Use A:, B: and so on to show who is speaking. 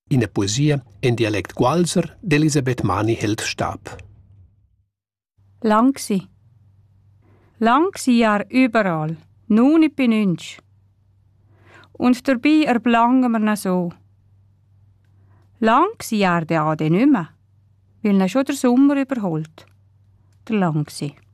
A: In der Poesie in Dialekt Gualser d'Elisabeth Mani hält Stab.
B: Lang gsi Jahr überall, nur nicht bei nünsch. Und dabei erblangen wir noch so. Lang gsi Jahr de Ade nimmer, weil ne schon der Sommer überholt. Der lang gsi.